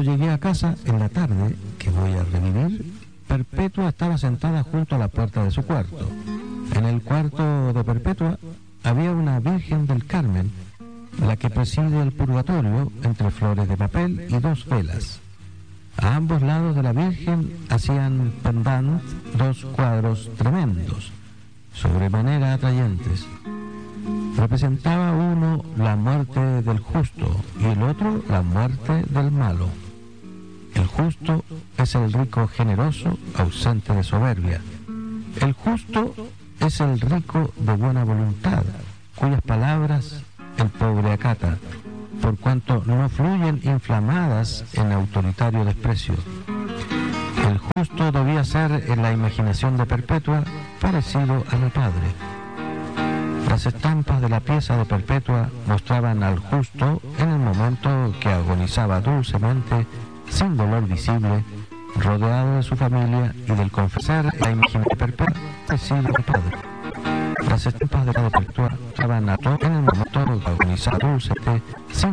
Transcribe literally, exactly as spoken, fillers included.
llegué a casa en la tarde, que voy a revivir, Perpetua estaba sentada junto a la puerta de su cuarto. En el cuarto de Perpetua había una Virgen del Carmen, la que preside el purgatorio, entre flores de papel y dos velas. A ambos lados de la Virgen hacían pendant dos cuadros tremendos, sobremanera atrayentes. Representaba uno la muerte del justo y el otro la muerte del malo. El justo es el rico generoso, ausente de soberbia. El justo es el rico de buena voluntad, cuyas palabras el pobre acata, por cuanto no fluyen inflamadas en autoritario desprecio. El justo debía ser, en la imaginación de Perpetua, parecido a mi padre. Las estampas de la pieza de Perpetua mostraban al justo en el momento que agonizaba dulcemente, sin dolor visible, rodeado de su familia y del confesar. La imaginación de Perpetua parecido a mi padre. Las estampas de la Perpetua mostraban a todo en el momento que agonizaba dulcemente, sin